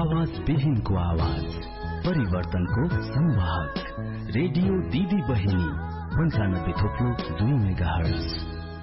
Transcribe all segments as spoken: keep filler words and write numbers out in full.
आवाज विहीनको आवाज, परिवर्तनको संवाहक, रेडियो दिदी बहिनी पंचानब्बे थोप्लो दुई megahertz.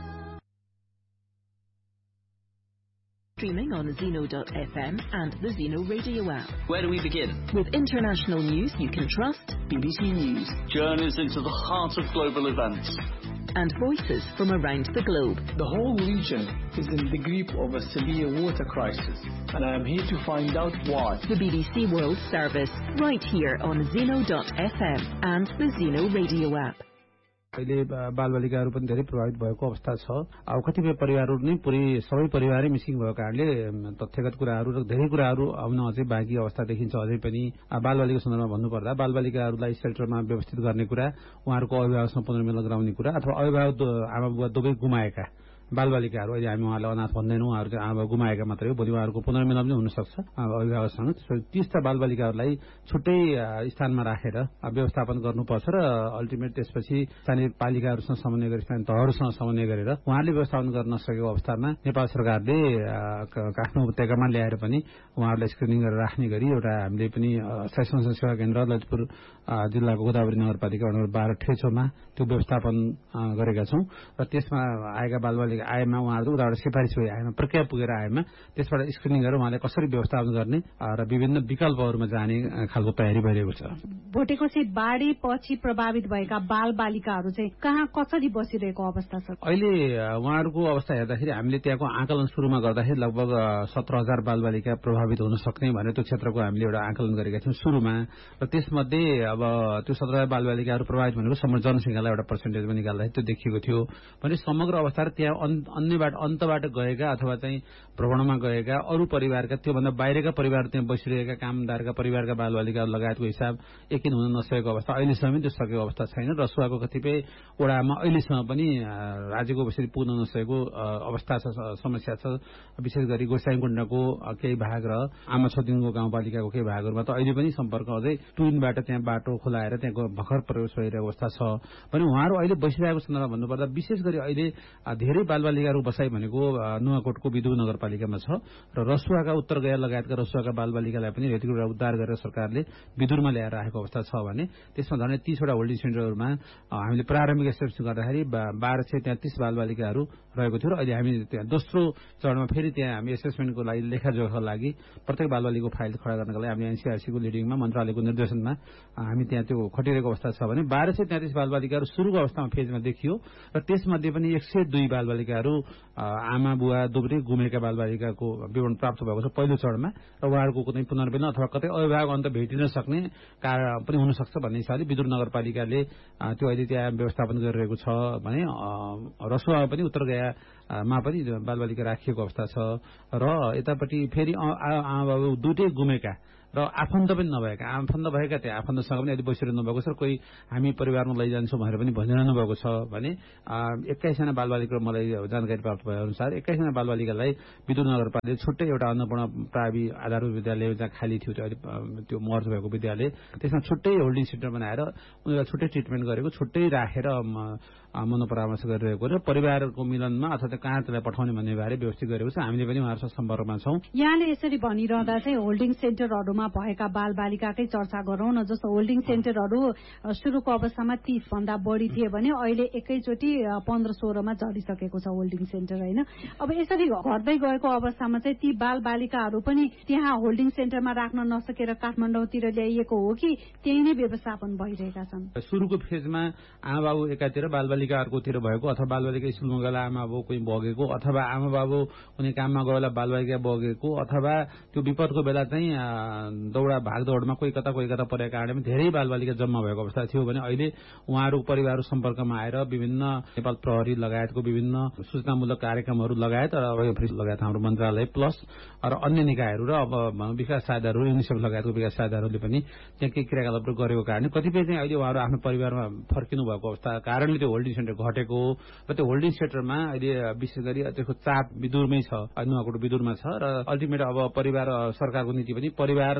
Streaming on Zeno dot f m and the Zeno Radio app. Where do we begin? With international news you can trust, B B C News. Journeys into the heart of global events. And voices from around the globe. The whole region is in the grip of a severe water crisis, and I am here to find out why. The B B C World Service, right here on Zeno dot f m and the Zeno Radio app. अहिले बालबालिकाहरू पनि धेरै प्रभावित भएको अवस्था छ. अब कतिपय परिवारहरू नै पुरै सबै परिवारै मिसिङ भएको कारणले तथ्यगत कुराहरू र धेरै कुराहरू आउन अझै बाँकी अवस्था देखिन्छ. अझै पनि बालबालिकाको सन्दर्भमा भन्नुपर्दा बालबालिकाहरूलाई सेल्टरमा व्यवस्थित गर्ने कुरा, उहाँहरूको अभिभावकसँग पुनर्मिलन गराउने कुरा अथवा अभिभावक आमा बुबा दुवै गुमाएका बालबालिकाहरू, अहिले हामी उहाँलाई अनाथ भन्दैनौँ, उहाँहरू चाहिँ आमा गुमाएका मात्रै हो, भोलि उहाँहरूको पुनर्मिलन पनि हुनसक्छ अभिभावकसँग. त्यसपछि तीसटा बालबालिकाहरूलाई छुट्टै स्थानमा राखेर व्यवस्थापन गर्नुपर्छ र अल्टिमेट त्यसपछि स्थानीय पालिकाहरूसँग समन्वय गरेर स्थानीय तहहरूसँग समन्वय गरेर उहाँहरूले व्यवस्थापन गर्न नसकेको अवस्थामा नेपाल सरकारले काठमाडौँ उपत्यकामा ल्याएर पनि उहाँहरूलाई स्क्रिनिङ गरेर राख्ने गरी एउटा हामीले पनि स्थायी संसद सेवा केन्द्र ललितपुर जिल्लाको गोदावरी नगरपालिका नम्बर बाह्र ठेचोमा त्यो व्यवस्थापन गरेका छौँ र त्यसमा आएका बालबालिका आएमा उहाँहरू उताबाट सिफारिस भए आएमा प्रक्रिया पुगेर आएमा त्यसबाट स्क्रिनिङ गरेर उहाँले कसरी व्यवस्थापन गर्ने र विभिन्न विकल्पहरूमा जाने खालको तयारी भइरहेको छ. भोटेकोशी बाढी पछि प्रभावित भएका बालबालिकाहरू चाहिँ कहाँ कसरी बसिरहेको अवस्था छ? अहिले उहाँहरूको अवस्था हेर्दाखेरि हामीले त्यहाँको आकलन सुरुमा गर्दाखेरि लगभग सत्र हजार बालबालिका प्रभावित हुन सक्ने भनेर त्यो क्षेत्रको हामीले एउटा आकलन गरेका थियौँ सुरुमा. र त्यसमध्ये अब त्यो सत्र हजार बालबालिकाहरू प्रभावित भनेको समग्र जनसङ्ख्यालाई एउटा पर्सेन्टेजमा निकाल्दाखेरि त्यो देखिएको थियो भने समग्र अवस्था र त्यहाँ अन्यबाट अन्तबाट गएका अथवा चाहिँ भ्रमणमा गएका अरू परिवारका त्योभन्दा बाहिरका परिवार त्यहाँ बसिरहेका कामदारका परिवारका बालबालिकाहरू लगायतको हिसाब एकिन हुन नसकेको अवस्था अहिलेसम्म त्यो सकेको अवस्था छैन. रसुवाको कतिपय वडामा अहिलेसम्म पनि राज्यको बसरी पुग्न नसकेको अवस्था छ, समस्या छ. विशेष गरी गोसाइँकुण्डको केही भाग र आमा छोदिङको गाउँपालिकाको केही भागहरूमा त अहिले पनि सम्पर्क अझै टुइनबाट त्यहाँ बाटो खोलाएर त्यहाँको भर्खर प्रवेश भइरहेको अवस्था छ भने उहाँहरू अहिले बसिरहेको सन्दर्भमा भन्नुपर्दा विशेष गरी अहिले धेरै बालबालिकाहरू बसाइ भनेको नुवाकोटको विदुर नगरपालिकामा छ र रसुवाका उत्तर गया लगायतका रसुवाका बालबालिकालाई पनि रेती कुरा उद्धार गरेर सरकारले विदुरमा ल्याएर राखेको अवस्था छ भने त्यसमा झन् तीसवटा होल्डिङ सेन्टरहरूमा हामीले प्रारम्भिक एसेसमेन्ट गर्दाखेरि बाह्र सय तेत्तीस बालबालिकाहरू रहेको थियो र अहिले हामी त्यहाँ दोस्रो चरणमा फेरि त्यहाँ हामी एसेसमेन्टको लागि लेखाजोखाको लागि प्रत्येक बालबालिकाको फाइल खडा गर्नका लागि हामीले एनसीआरसीको लिडिङमा मन्त्रालयको निर्देशनमा हामी त्यहाँ त्यो खटिरहेको अवस्था छ भने बाह्र सय तेत्तीस बालबालिकाहरू सुरुको अवस्थामा फेजमा देखियो र त्यसमध्ये पनि एक सय दुई बालबालिकाहरू आमा बुवा दुवै गुमेका बालबालिकाको विवरण प्राप्त भएको छ पहिलो चरणमा र उहाँहरूको कुनै पुनर्मिलन अथवा कतै अभिभावक अन्त भेटिन सक्ने कारण पनि हुन सक्छ भन्ने हिसाबले विदुर नगरपालिकाले त्यो अहिले त्यहाँ व्यवस्थापन गरिरहेको छ भने रसुवामा पनि उत्तर गयामा पनि बालबालिका राखिएको अवस्था छ र यतापट्टि फेरि आमा बाबु दुवै गुमेका र आफन्त पनि नभएका आफन्त भएका त्यहाँ आफन्तसँग पनि अहिले बसिरहनु भएको छ र कोही हामी परिवारमा लैजान्छौँ भनेर पनि भनिरहनु भएको छ भने एक्काइसजना बालबालिका मलाई जानकारी प्राप्त भए अनुसार एक्काइसजना बालबालिकालाई विदुर नगरपालिकाले छुट्टै एउटा अन्नपूर्ण प्रावि आधारभूत विद्यालय जहाँ खाली थियो त्यो त्यो मर्ज भएको विद्यालय त्यसमा छुट्टै होल्डिङ सेन्टर बनाएर उनीहरूलाई छुट्टै ट्रिटमेन्ट गरेको छुट्टै राखेर मनोपरामर्श गरिरहेको र परिवारको मिलनमा अथवा कहाँ त्यसलाई पठाउने भन्ने बारे व्यवस्थित गरेको छ. हामीले पनि उहाँहरूसँग सम्पर्कमा छौँ. यहाँले यसरी भनिरहँदा चाहिँ होल्डिङ सेन्टरहरूमा भएका बालबालिकाकै चर्चा गरौँ न. जस्तो होल्डिङ सेन्टरहरू सुरुको अवस्थामा तीस भन्दा बढी थिए भने अहिले एकैचोटि पन्ध्र सोह्रमा झरिसकेको छ होल्डिङ सेन्टर होइन. अब यसरी घट्दै गएको अवस्थामा चाहिँ ती बालबालिकाहरू पनि त्यहाँ होल्डिङ सेन्टरमा राख्न नसकेर काठमाडौँतिर ल्याइएको हो कि त्यही नै व्यवस्थापन भइरहेका छन्? सुरुको फेजमा आमा बाबु एकातिर बालबालिका अर्कोतिर भएको अथवा बालबालिका स्कुलमा गएला आमा बाबु कोही बगेको अथवा आमा बाबु कुनै काममा गएला बालबालिका बगेको अथवा त्यो विपदको बेला चाहिँ दौडा भागदौडमा कोही कता कोही कता परेका कारणले धेरै बालबालिका जम्मा भएको अवस्था थियो भने अहिले उहाँहरूको परिवारहरू सम्पर्कमा आएर विभिन्न नेपाल प्रहरी लगायतको विभिन्न सूचनामूलक कार्यक्रमहरू लगायत र लगायत हाम्रो मन्त्रालय प्लस र अन्य निकायहरू र अब विकास सहायताहरू युनिसेफ लगायतको विकास सहायताहरूले पनि त्यहाँ केही क्रियाकलापहरू गरेको कारणले कतिपय चाहिँ अहिले उहाँहरू आफ्नो परिवारमा फर्किनु भएको अवस्था कारणले त्यो होल्डिङ सेन्टर घटेको र त्यो होल्डिङ सेन्टरमा अहिले विशेष गरी त्यसको चाप विदुरमै छ, नुवाकोट विदुरमा छ र अल्टिमेट अब परिवार सरकारको नीति पनि परिवार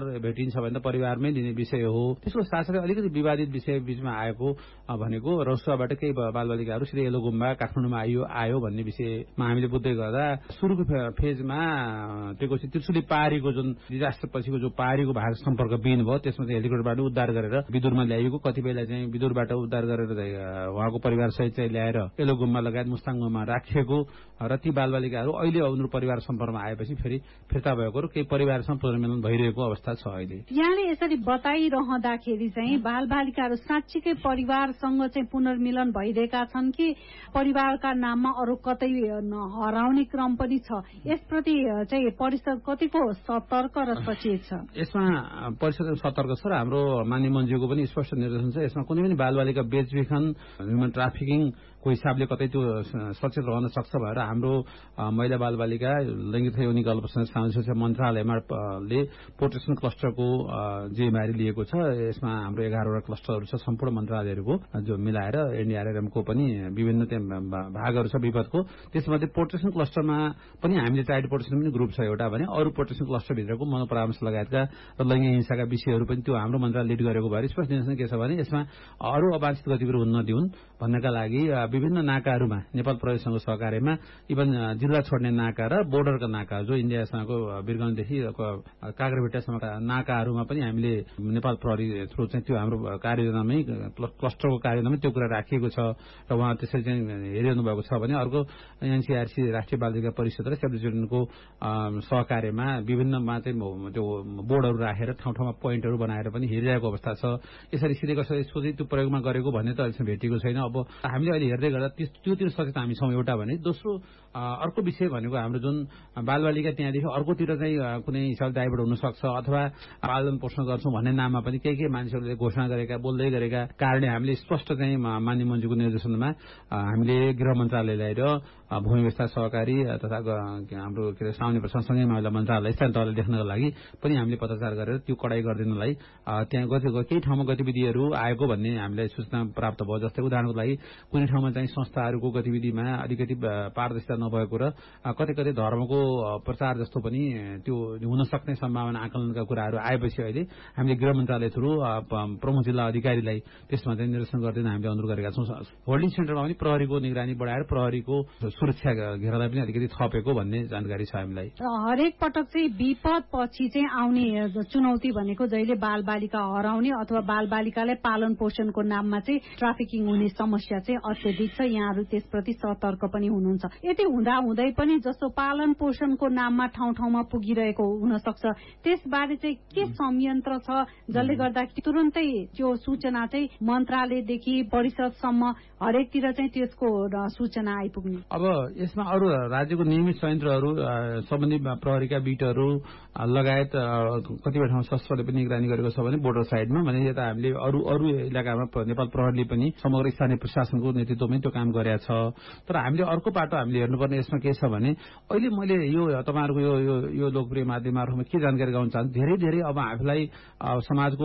परिवार भेटिन्छ भने त परिवारमै लिने विषय हो। त्यसको साथसाथै अलिकति विवादित विषय बीचमा आएको भनेको रसुवाबाट केही बालबालिकाहरू सिधै एलो गुम्बा काठमाडौँमा आइयो आयो भन्ने विषयमा हामीले बुझ्दै गर्दा सुरुको फेजमा त्यो त्रिशुली पारीको जुन डिजास्टर पछिको जो पारीको भाग सम्पर्क बिन भयो त्यसमा चाहिँ हेलिकप्टरबाट उद्धार गरेर विदुरमा ल्याइएको, कतिपयलाई चाहिँ विदुरबाट उद्धार गरेर उहाँको परिवार सहित चाहिँ ल्याएर एलो गुम्बा लगायत मुस्ताङमा राखिएको र ती बालबालिकाहरू अहिले उनीहरू परिवार सम्पर्कमा आएपछि फेरि फिर्ता भएको र केही परिवारसँग पुनर्मिलन भइरहेको अवस्था छ अहिले। यहाँले यसरी बताइरहँदाखेरि चाहिँ बालबालिकाहरू साँच्चीकै परिवारसँग चाहिँ पुनर्मिलन भइरहेका छन् कि परिवारका नाममा अरू कतै हराउने क्रम पनि छ? यसप्रति चाहिँ परिषद कतिको सतर्क र सचेत छ? यसमा परिषद सतर्क छ र हाम्रो माननीय मन्त्रीको पनि स्पष्ट निर्देशन छ। यसमा कुनै पनि बालबालिका बेचबिखन, ह्युमन ट्राफिकिङ को हिसाबले कतै त्यो सचेत रहन सक्छ भनेर हाम्रो महिला बालबालिका लैङ्गिक यौनिक अल्पसंख्यक सामाजिक सुरक्षा मन्त्रालयमा ले प्रोटेक्सन क्लस्टरको जिम्मेवारी लिएको छ। यसमा हाम्रो एघारवटा क्लस्टरहरू छ सम्पूर्ण मन्त्रालयहरूको जो मिलाएर एनडीआरएमको पनि विभिन्न भागहरू छ विपदको। त्यसमध्ये प्रोटेक्सन क्लस्टरमा पनि हामीले चाइल्ड प्रोटेक्सन पनि ग्रुप छ एउटा भने अरू प्रोटेक्सन क्लस्टरभित्रको मनोपरामर्श लगायतका र लैङ्गिक हिंसाका विषयहरू पनि त्यो हाम्रो मन्त्रालय लिड गरेको भएर स्पष्ट निर्देशन के छ भने यसमा अरू अवांछित गतिविधि हुन नदिउन् भन्नका लागि विभिन्न नाकाहरूमा नेपाल प्रहरीसँग सहकार्यमा इभन जिल्ला छोड्ने नाका र बोर्डरका नाका जो इन्डियासँगको वीरगञ्जदेखि काँक्रेभिट्टासम्मका नाकाहरूमा पनि हामीले नेपाल प्रहरी थ्रु चाहिँ त्यो हाम्रो कार्ययोजनामै क्लस्टरको कार्ययोजनामै त्यो कुरा राखिएको छ र उहाँ त्यसरी चाहिँ हेरिरहनु भएको छ भने अर्को एनसीआरसी राष्ट्रिय बालबालिका परिषद र सेभ द चिल्ड्रेनको सहकार्यमा विभिन्नमा चाहिँ त्यो बोर्डहरू राखेर ठाउँ ठाउँमा पोइन्टहरू बनाएर पनि हेरिरहेको अवस्था छ। यसरी सिधै कसरी सोझै त्यो प्रयोगमा गरेको भन्ने त अहिलेसम्म भेटिएको छैन। अब हामीले अहिले हेर्दै गर्दा त्योतिर सचेत हामी छौँ एउटा भने। दोस्रो अर्को विषय भनेको हाम्रो जुन बालबालिका त्यहाँदेखि अर्कोतिर चाहिँ कुनै हिसाबले डाइभर्ट हुनसक्छ अथवा पालन पोषण गर्छौँ भन्ने नाममा पनि केही केही मान्छेहरूले घोषणा गरेका बोल्दै गरेका कारणले हामीले स्पष्ट चाहिँ माननीय मन्त्रीको निर्देशनमा हामीले गृह मन्त्रालयलाई र भूमि व्यवस्था सहकारी तथा हाम्रो के अरे सामान्य प्रशासनसँगै महिला मन्त्रालय स्थानीय तहले देख्नको लागि पनि हामीले पत्रचार गरेर त्यो कडाई गरिदिनलाई त्यहाँ गएको केही ठाउँमा गतिविधिहरू आएको भन्ने हामीलाई सूचना प्राप्त भयो। जस्तै उदाहरणको लागि कुनै ठाउँमा चाहिँ संस्थाहरूको गतिविधिमा अलिकति पारदर्शिता नभएको र कतै कतै धर्मको प्रचार जस्तो पनि त्यो हुन सक्ने सम्भावना आकलनका कुराहरू आएपछि अहिले हामीले गृह मन्त्रालय थ्रु प्रमुख जिल्ला अधिकारीलाई त्यसमा चाहिँ निर्देशन गर्दै हामीले अनुरोध गरेका छौँ। होल्डिङ सेन्टरमा पनि प्रहरीको निगरानी बढाएर प्रहरीको सुरक्षा घेरालाई पनि अलिकति थपेको भन्ने जानकारी छ हामीलाई। हरेक पटक चाहिँ विपद पछि चाहिँ आउने चुनौती भनेको जहिले बालबालिका हराउने अथवा बालबालिकालाई पालन पोषणको नाममा चाहिँ ट्राफिकिङ हुने समस्या चाहिँ अत्यधिक छ। यहाँहरू त्यसप्रति सतर्क पनि हुनुहुन्छ। यति हुँदा हुँदै पनि जस्तो पालन पोषणको नाममा ठाउँ ठाउँमा पुगिरहेको हुन सक्छ, त्यसबारे चाहिँ के संयन्त्र छ जसले गर्दा तुरन्तै त्यो सूचना चाहिँ मन्त्रालयदेखि परिषदसम्म हरेकतिर चाहिँ त्यसको सूचना आइपुग्ने? अब यसमा अरू राज्यको नियमित संयन्त्रहरू सम्बन्धी प्रहरीका बिटहरू लगायत कतिपय ठाउँ शस्त्रले पनि निगरानी गरेको छ भने बोर्डर साइडमा भने यता हामीले अरू अरू इलाकामा नेपाल प्रहरीले पनि समग्र स्थानीय प्रशासनको नेतृत्वमै त्यो काम गरेका छ। तर हामीले अर्को पाटो हामीले हेर्नुपर्ने यसमा के छ भने अहिले मैले यो तपाईँहरूको यो यो लोकप्रिय माध्यम मार्फतमा के जानकारी गराउन चाहन्छु, धेरै धेरै अब आफूलाई समाजको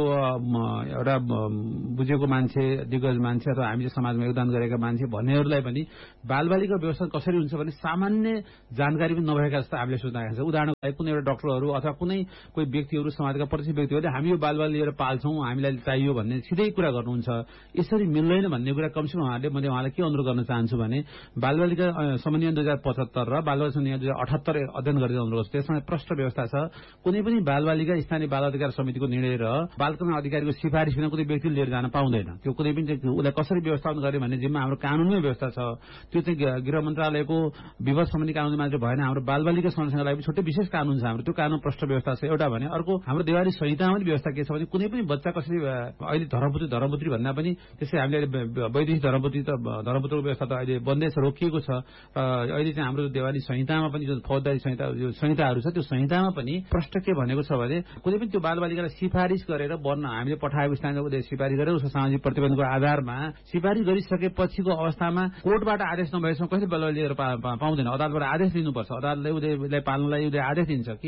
एउटा बुझेको मान्छे दिग्गज मान्छे अथवा हामीले समाजमा योगदान गरेका मान्छे भन्नेहरूलाई पनि बालबालिका व्यवस्था कसरी हुन्छ भने सामान्य जानकारी पनि नभएका जस्तो हामीले सोच्न छ। उदाहरणको लागि कुनै एउटा डक्टरहरू अथवा कुनै कोही व्यक्तिहरू समाजका परिचित व्यक्तिहरूले हामी यो बालबालिका लिएर पाल्छौँ, हामीलाई चाहियो भन्ने सिधै कुरा गर्नुहुन्छ। यसरी मिल्दैन भन्ने कुरा कमसेकम उहाँले मैले उहाँलाई के अनुरोध गर्न चाहन्छु भने बालबालिका सम्बन्धी दुई हजार पचहत्तर र बालबालिका सम्बन्धी दुई हजार अठहत्तर अध्ययन गरेर अनुरोध छ। त्यसमा प्रष्ट व्यवस्था छ। कुनै पनि बालबालिका स्थानीय बाल अधिकार समितिको निर्णय र बाल कल्याण अधिकारीको सिफारिस बिना कुनै व्यक्ति लिएर जान पाउँदैन। त्यो कुनै पनि उसलाई कसरी व्यवस्थापन गर्ने भन्ने जिम्मा हाम्रो कानूनमै व्यवस्था छ। त्यो चाहिँ गृह मन्त्रालयको विवाद सम्बन्धी कानून मात्र भएन, हाम्रो बालबालिका संरक्षणका लागि छुट्टै विशेष कानून छ हाम्रो। त्यो कानून प्रष्ट व्यवस्था छ एउटा भने। अर्को हाम्रो देवानी संहितामा पनि व्यवस्था के छ भने कुनै पनि बच्चा कसरी अहिले धर्मपुत्री धर्मपुत्री भन्दा पनि त्यसै हामीले अहिले वैदेशिक धर्मपुत्री त धर्मपुत्रको व्यवस्था त अहिले बन्दै छ, रोकिएको छ। अहिले चाहिँ हाम्रो देवानी संहितामा पनि जुन फौजदारी संहिता जो संहिताहरू छ त्यो संहितामा पनि प्रष्ट के भनेको छ भने कुनै पनि त्यो बालबालिकालाई सिफारिस गरेर बन्न हामीले पठाएको स्थानीय उसले सिफारिस गरेर उसको सामाजिक प्रतिबन्धको आधारमा सिफारिस गरिसकेपछिको अवस्थामा कोर्टबाट आदेश नभएसम्म कसैले बालबालिका लिएर पाउँदैन। अदालतबाट आदेश लिनुपर्छ। अदालतले उसलाई पाल्नलाई उसले आदेश दिन्छ कि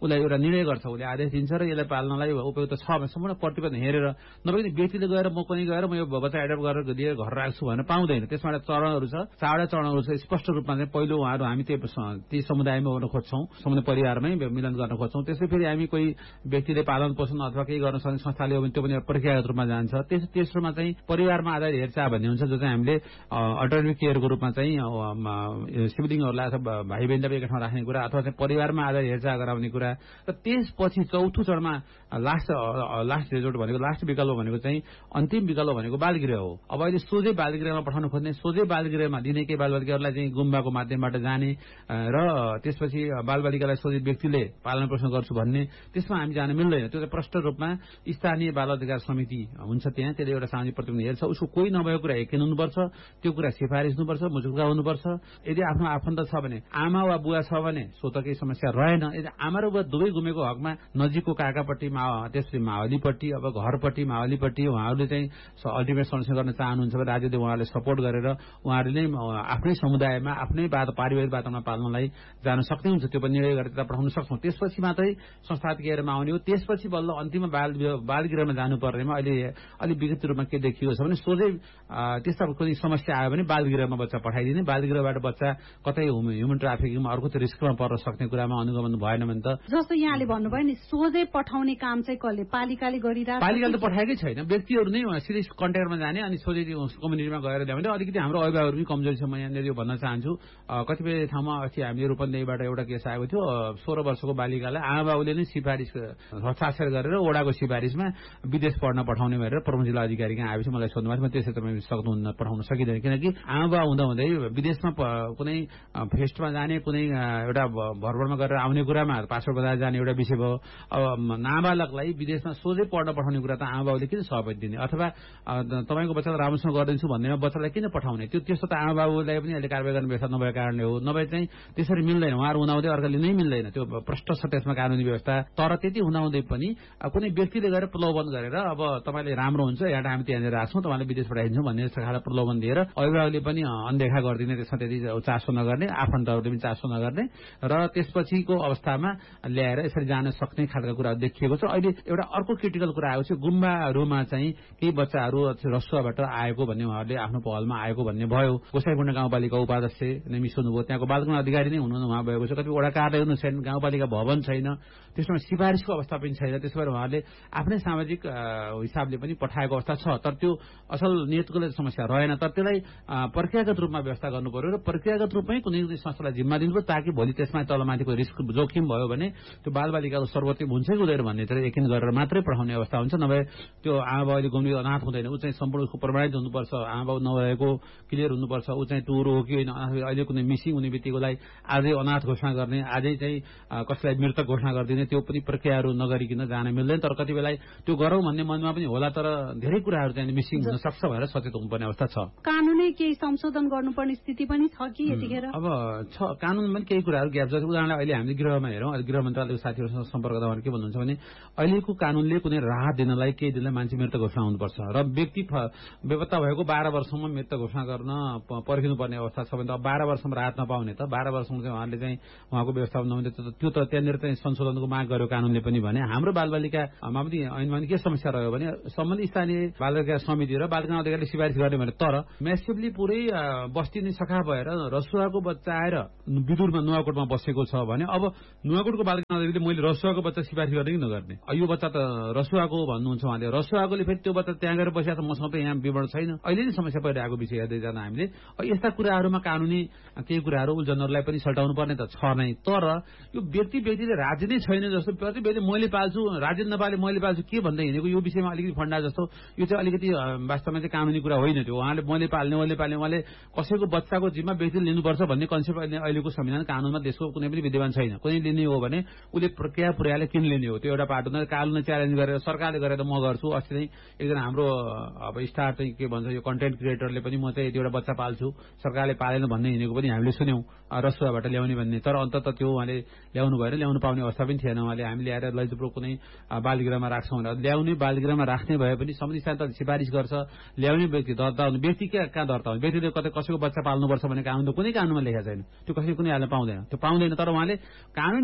उसलाई एउटा निर्णय गर्छ, उसले आदेश दिन्छ र यसलाई पाल्नलाई उपयुक्त छ भने सम्पूर्ण प्रतिवेदन हेरेर, नभए व्यक्तिले गएर म पनि गएर म यो बच्चा एडप्ट गरेर दिएर घर राख्छु भनेर पाउँदैन। त्यसमा एउटा चरणहरू छ, चारवटा चरणहरू छ। स्पष्ट रूपमा चाहिँ पहिलो उहाँहरू हामी त्यो ती समुदायमा हुन खोज्छौँ, समुदाय परिवारमै मिलन गर्न खोज्छौँ। त्यसै फेरि हामी कोही व्यक्तिले पालन पोषण अथवा केही गर्न सक्ने संस्थाले हो भने त्यो पनि प्रक्रियागत रूपमा जान्छ। त्यस तेस्रोमा चाहिँ परिवारमा आधारित हेरचाह भन्ने हुन्छ, जो चाहिँ हामीले अल्टरनेटिभ केयरको रूपमा चाहिँ सिब्लिङहरूलाई अथवा भाइ बहिनीलाई एक ठाउँ राख्ने कुरा अथवा चाहिँ परिवारमा आधारित हेरचाह गराउने कुरा। र त्यसपछि चौथो चरणमा लास्ट लास्ट रिजोर्ट भनेको लास्ट विकल्प भनेको चाहिँ अन्तिम विकल्प भनेको बालगृह हो। अब अहिले सोझै बालगृहमा पठाउनु खोज्ने, सोझै बालगृहमा दिने केही बालबालिकाहरूलाई चाहिँ गुम्बाको माध्यमबाट जाने र त्यसपछि बालबालिकालाई सोझै व्यक्तिले पालन पोषण गर्छु भन्ने, त्यसमा हामी जान मिल्दैन। त्यो चाहिँ प्रष्ट रूपमा स्थानीय बाल अधिकार समिति हुन्छ, त्यहाँ त्यसले एउटा सामाजिक प्रतिनिधि हेर्छ। उसको कोही नभएको कुरा यकिन हुनुपर्छ, त्यो कुरा सिफारिस हुनुपर्छ, मुजुक्का हुनुपर्छ। यदि आफ्नो आफन्त छ भने, आमा वा बुवा छ भने सो त केही समस्या रहेन। यदि आमा र बुवा दुवै गुमेको हकमा नजिकको काकापट्टि, त्यसपछि मावलीपट्टि, अब घरपट्टि मावलीपट्टि उहाँहरूले चाहिँ अल्टिमेट सल्युसन गर्न चाहनुहुन्छ भने राज्यले उहाँहरूले सपोर्ट गरेर उहाँहरूले नै आफ्नै समुदायमा आफ्नै बात पारिवारिक वातावरणमा पाल्नलाई जान सक्ने हुन्छ। त्यो पनि निर्णय गरेर त्यहाँ पठाउन सक्छौँ। त्यसपछि मात्रै संस्थागत केयरमा आउने हो। त्यसपछि बल्ल अन्तिममा बाल बालगृहमा जानुपर्नेमा अहिले अलिक विगत रूपमा के देखिएको छ भने सोझै त्यस्ता कुनै समस्या आयो भने बालगृहमा बच्चा पठाइदिने, बालगृहबाट बच्चा कतै ह्युमन ट्राफिकिङमा अर्को त्यो रिस्कमा पर्न सक्ने कुरामा अनुगमन भएन भने त जस्तो यहाँले भन्नुभयो नि सोझै पठाउने काम चाहिँ कसले, पालिकाले गरिरहेको? पालिकाले त पठाएकै छैन, व्यक्तिहरू नै सिधै कन्ट्याक्टमा जाने अनि सोझै कम्युनिटीमा गएर ल्याउने। अलिकति हाम्रो अभिभावकहरू पनि कमजोरी छ, म यहाँनिर यो भन्न चाहन्छु। कतिपय ठाउँमा अस्ति हामीले रूपन्देहीबाट एउटा केस आएको थियो, सोह्र वर्षको बालिकालाई आमा बाबुले नै सिफारिस हस्ताक्षर गरेर वडाको सिफारिसमा विदेश पढ्न पठाउने भनेर प्रमुख जिल्ला अधिकारी कहाँ आएपछि मलाई सोध्नुभयो। म त्यस क्षेत्रमा सक्नुहुन्न, पठाउन सकिँदैन, किनकि आमा बाबा हुँदा हुँदै विदेशमा कुनै फेस्टमा जाने, कुनै एउटा भरभरमा गरेर आउने कुरामा पासपोर्ट बनाएर जाने एउटा विषय भयो। अब नाबालकलाई विदेशमा सोझै पढ्न पठाउने कुरा त आमा बाबुले किन सहमति दिने, अथवा तपाईँको बच्चालाई राम्रोसँग गरिदिन्छु भन्नेमा बच्चालाई किन पठाउने? त्यो त्यस्तो त आमा बाबुलाई पनि अहिले कारवाही गर्ने व्यवस्था नभएको कारणले हो। नभए चाहिँ त्यसरी मिल्दैन, उहाँहरू हुँदाहुँदै अर्काले नै मिल्दैन, त्यो प्रष्ट छ त्यसमा कानुनी व्यवस्था। तर त्यति हुँदाहुँदै पनि कुनै व्यक्तिले गएर प्रलोभन गरेर अब तपाईँले राम्रो हुन्छ यहाँ हामी त्यहाँनिर राख्छौँ, तपाईँले विदेश पठाइदिन्छौँ भन्ने खालको प्रलोभन दिएर अभिभावकले पनि अनदेखा गरिदिने, त्यसमा त्यति चासो नगर्ने, आफन्तहरूले पनि चासो नगर्ने र त्यसपछिको अवस्थामा ल्याएर यसरी जान सक्ने खालका कुराहरू देखिएको छ। अहिले एउटा अर्को क्रिटिकल कुरा आएको छ, गुम्बाहरूमा चाहिँ केही बच्चाहरू रसुवाबाट आएको भन्ने उहाँहरूले आफ्नो पहलमा आएको भन्ने भयो। गोसाइकुण्ड गाउँपालिका उपाध्यक्ष नै मिसाउनुभयो, त्यहाँको बालकन अधिकारी नै हुनु उहाँ भएको छ। कति वडा कार्यालय हुनु छैन, गाउँपालिका भवन छैन, त्यसमा सिफारिसको अवस्था पनि छैन। त्यसो भएर उहाँहरूले आफ्नै सामाजिक हिसाबले पनि पठाएको अवस्था छ। तर त्यो असल नियतको समस्या रहेन, तर त्यसलाई प्रक्रियागत रूपमा व्यवस्था गर्नु पर्यो र प्रक्रियागत रूपमै कुनै कुनै संस्थालाई जिम्मा दिनु पर्यो, ताकि भोलि त्यसमा तलमाथिको रिस्क जोखिम भयो भने त्यो बालबालिकाको सर्वोत्तम हुन्छ कि हुँदैन भन्ने चाहिँ यकिन गरेर मात्रै पठाउने अवस्था हुन्छ। नभए त्यो आमा बाबुले गुम्ने अनाथ हुँदैन, ऊ चाहिँ सम्पूर्ण प्रमाणित हुनुपर्छ, आमा बाबु नभएको क्लियर हुनुपर्छ, ऊ चाहिँ टुर हो कि होइन। अहिले कुनै मिसिङ हुने बित्तिकोलाई आजै अनाथ घोषणा गर्ने, आजै चाहिँ कसैलाई मृतक घोषणा गरिदिने, त्यो पनि प्रक्रियाहरू नगरिकन जान मिल्दैन। तर कति बेला त्यो गरौँ भन्ने मनमा पनि होला, तर धेरै कुराहरू चाहिँ मिसिङ हुन सक्छ भनेर सचेत हुनुपर्ने अवस्था छ। कानुनै केही संशोधन गर्नुपर्ने स्थिति पनि छ कि यतिखेर? अब छ, कानुनमा पनि केही कुराहरू ग्याप छ। उदाहरणलाई अहिले हामीले गृहमा हेरौँ, गृह मन्त्रालयको साथीहरूसँग सम्पर्क गर्दा के भन्नुहुन्छ भने अहिलेको कानुनले कुनै राहत दिनलाई केही दिनलाई मान्छे मृत घोषणा हुनुपर्छ र व्यक्ति बेपत्ता भएको बाह्र वर्षसम्म मृत घोषणा गर्न पर्खिनुपर्ने अवस्था छ भने त बाह्र वर्षमा राहत नपाउने त बाह्र वर्षमा चाहिँ उहाँले चाहिँ उहाँको व्यवस्थापन नहुने त्यो त त्यहाँनिर चाहिँ संशोधनको माग गर्यो कानुनले पनि भने। हाम्रो बालबालिकामा पनि ऐनमा पनि के समस्या रह्यो भने सम्बन्धित स्थानीय बालबालिका समिति र बालकन अधिकारीले सिफारिस गर्ने भने तर म्यासिभली पुरै बस्ती नै सखा भएर रसुवाको बच्चा आएर विदुरमा नुवाकोटमा बसेको छ भने अब नुवाकोटको बालकन अधिकारीले मैले रसुवाको बच्चा सिफारिस गर्ने कि नगर्ने? यो बच्चा त रसुवाको भन्नुहुन्छ उहाँले, रसुवाकोले फेरि त्यो बच्चा त्यहाँ गएर बसेको छ, मसँग त यहाँ विवरण छैन। अहिले नै समस्या परिरहेको विषय हेर्दै जाँदा हामीले यस्ता कुराहरूमा कानुनी केही कुराहरू उल्झनहरूलाई पनि सल्टाउनु पर्ने त छ नै। तर यो व्यक्ति व्यक्तिले राज्य नै छैन जस्तो, प्रति व्यक्ति मैले पाल्छु, राज्य नपाले मैले पाल्छु के भन्दै हिँडेको यो विषयमा अलिकति फन्डा जस्तो, यो चाहिँ अलिकति वास्तवमा चाहिँ कानुनी कुरा होइन। त्यो उहाँले मैले पाल्ने मैले पाल्ने उहाँले कसैको बच्चाको जिम्मा व्यक्तिले लिनुपर्छ भन्ने कन्सेप्ट अहिले अहिलेको संविधान कानुनमा देशको कुनै पनि विद्यमान छैन। कुनै लिने हो भने उसले प्रक्रिया पुर्याएर किन लिने हो, त्यो एउटा पाटो न कानुनले च्यालेन्ज गरेर सरकारले गरेर म गर्छु। अस्ति चाहिँ एकजना हाम्रो अब स्टार चाहिँ के भन्छ यो कन्टेन्ट क्रिएटरले पनि म चाहिँ यति एउटा बच्चा पाल्छु, सरकारले पालेन भन्ने हिँडेको पनि हामीले सुन्यौँ रसुवाबाट ल्याउने भन्ने। तर अन्तत त्यो उहाँले ल्याउनु भएर ल्याउनु पाउने अवस्था पनि थिएन। उहाँले हामीले ल्याएर लैजाउँ कुनै बालगृहमा राख्छौँ भनेर ल्याउने बालगृहमा राख्ने भए पनि सम्बन्धित स्थान त सिफारिस गर्छ, ल्याउने व्यक्ति दर्ता हुनु व्यक्ति के कहाँ दर्ता हुनु, व्यक्तिले कतै कसैको बच्चा पाल्नुपर्छ भने कानुन त कुनै कानुनमा लेखेको छैन, त्यो कसैले कुनै हाल्न पाउँदैन, त्यो पाउँदैन। तर उहाँले कानुनी रूपमा चाहिँ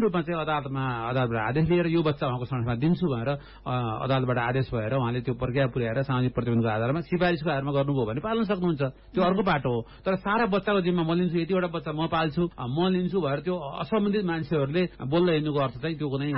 अदालतमा अदालतबाट आदेश लिएर यो बच्चा उहाँको संस्थामा दिन्छु भनेर अदालतबाट आदेश भएर उहाँले त्यो प्रक्रिया पुर्याएर सामाजिक प्रतिबन्धको आधारमा सिफारिसको आधारमा गर्नुभयो भने पाल्न सक्नुहुन्छ। त्यो अर्को बाटो हो। तर सारा बच्चाको जिम्मा म लिन्छु, यतिवटा बच्चा म पाल्छु, म लिन्छु भएर त्यो असम्बन्धित मान्छेहरूले बोल्दै हिँड्नुको अर्थ चाहिँ त्यो कुनै